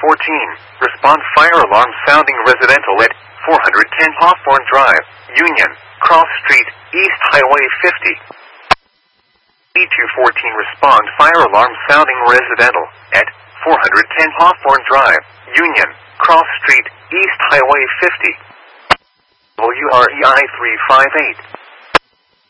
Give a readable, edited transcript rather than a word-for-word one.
respond fire alarm sounding residential at 410 Hawthorne Drive, Union, Cross Street, East Highway 50. E214 respond fire alarm sounding residential at 410 Hawthorne Drive, Union, Cross Street, East Highway 50. WREI 358.